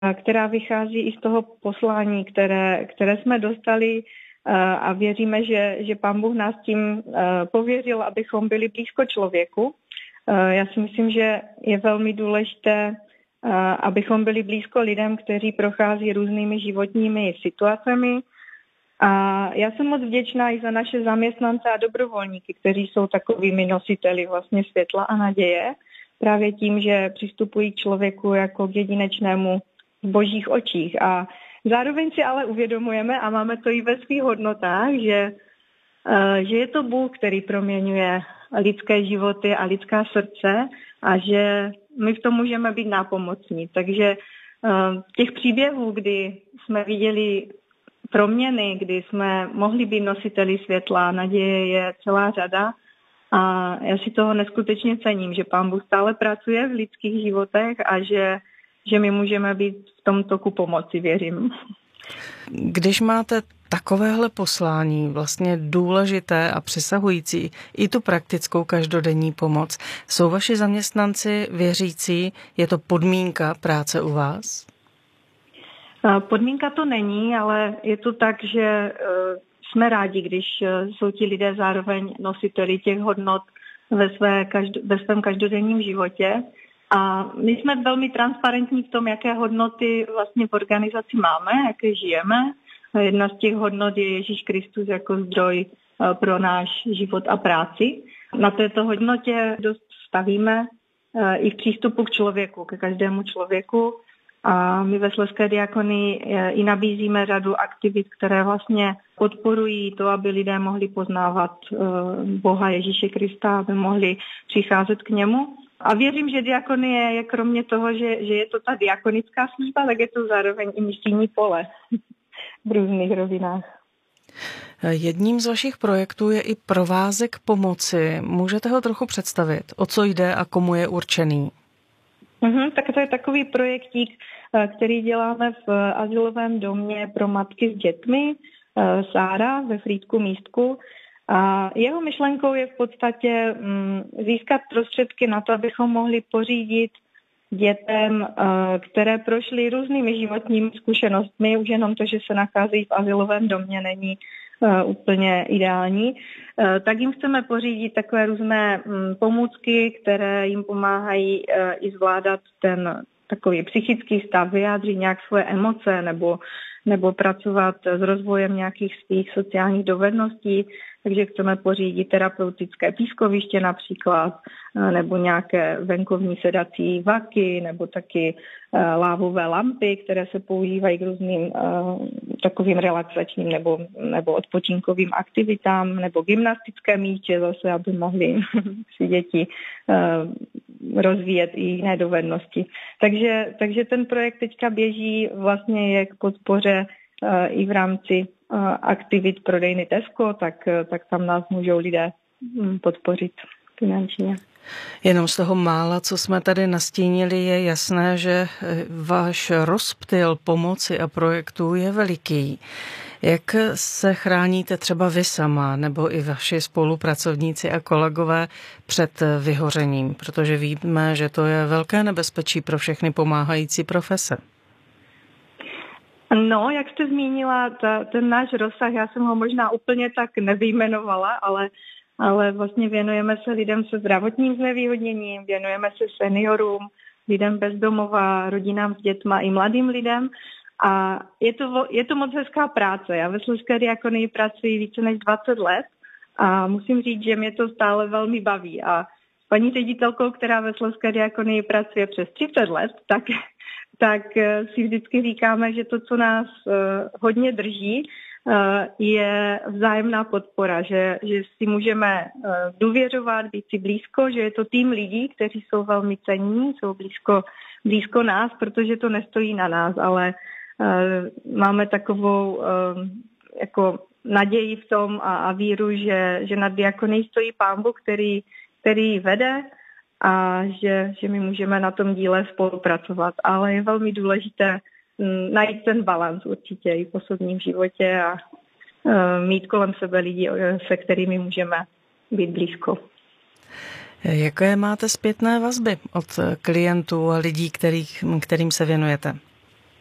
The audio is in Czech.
která vychází i z toho poslání, které jsme dostali a věříme, že Pán Bůh nás tím pověřil, abychom byli blízko člověku. Já si myslím, že je velmi důležité, abychom byli blízko lidem, kteří prochází různými životními situacemi. A já jsem moc vděčná i za naše zaměstnance a dobrovolníky, kteří jsou takovými nositeli vlastně světla a naděje, právě tím, že přistupují k člověku jako k jedinečnému v božích očích. A zároveň si ale uvědomujeme, a máme to i ve svých hodnotách, že je to Bůh, který proměňuje lidské životy a lidská srdce a že my v tom můžeme být nápomocní. Takže těch příběhů, kdy jsme viděli proměny, kdy jsme mohli být nositeli světla, naděje, je celá řada. A já si toho neskutečně cením, že Pán Bůh stále pracuje v lidských životech a že my můžeme být v tomto ku pomoci, věřím. Když máte takovéhle poslání, vlastně důležité a přesahující i tu praktickou každodenní pomoc, jsou vaši zaměstnanci věřící? Je to podmínka práce u vás? Podmínka to není, ale je to tak, že jsme rádi, když jsou ti lidé zároveň nositeli těch hodnot ve svém každodenním životě. A my jsme velmi transparentní v tom, jaké hodnoty vlastně v organizaci máme, jaké žijeme. Jedna z těch hodnot je Ježíš Kristus jako zdroj pro náš život a práci. Na této hodnotě dost stavíme i v přístupu k člověku, ke každému člověku. A my ve Slezské diakonii i nabízíme řadu aktivit, které vlastně podporují to, aby lidé mohli poznávat Boha Ježíše Krista, aby mohli přicházet k němu. A věřím, že diakonie je kromě toho, že je to ta diakonická služba, tak je to zároveň i misijní pole v různých rovinách. Jedním z vašich projektů je i provázek pomoci. Můžete ho trochu představit? O co jde a komu je určený? Tak to je takový projektík, který děláme v azylovém domě pro matky s dětmi, Sára ve Frýdku Místku. A jeho myšlenkou je v podstatě získat prostředky na to, abychom mohli pořídit dětem, které prošly různými životními zkušenostmi. Už jenom to, že se nacházejí v azylovém domě, není úplně ideální. Tak jim chceme pořídit takové různé pomůcky, které jim pomáhají i zvládat ten takový psychický stav, vyjádřit nějak svoje emoce nebo pracovat s rozvojem nějakých svých sociálních dovedností. Takže chceme pořídit terapeutické pískoviště například, nebo nějaké venkovní sedací vaky, nebo taky lávové lampy, které se používají k různým takovým relaxačním nebo odpočinkovým aktivitám, nebo gymnastické míče zase, aby mohly si děti rozvíjet i jiné dovednosti. Takže ten projekt teďka běží, vlastně je k podpoře i v rámci aktivit prodejny Tesco, tak tam nás můžou lidé podpořit finančně. Jenom z toho mála, co jsme tady nastínili, je jasné, že váš rozptyl pomoci a projektů je veliký. Jak se chráníte třeba vy sama nebo i vaši spolupracovníci a kolegové před vyhořením? Protože víme, že to je velké nebezpečí pro všechny pomáhající profese. No, jak jste zmínila, ten náš rozsah, já jsem ho možná úplně tak nevyjmenovala, ale vlastně věnujeme se lidem se zdravotním znevýhodněním, věnujeme se seniorům, lidem bez domova, rodinám s dětma i mladým lidem. A je to moc hezká práce. Já ve Slezské diakonii pracuji více než 20 let a musím říct, že mě to stále velmi baví. A s paní ředitelkou, která ve Slezské diakonii pracuje přes 30 let, tak si vždycky říkáme, že to, co nás hodně drží, je vzájemná podpora, že si můžeme důvěřovat, být si blízko, že je to tým lidí, kteří jsou velmi cenní, jsou blízko nás, protože to nestojí na nás, ale máme takovou jako naději v tom a víru, že nad diakonií stojí Pán Bůh, který vede, a že my můžeme na tom díle spolupracovat. Ale je velmi důležité najít ten balans určitě i v osobním životě a mít kolem sebe lidi, se kterými můžeme být blízko. Jaké máte zpětné vazby od klientů a lidí, kterým se věnujete?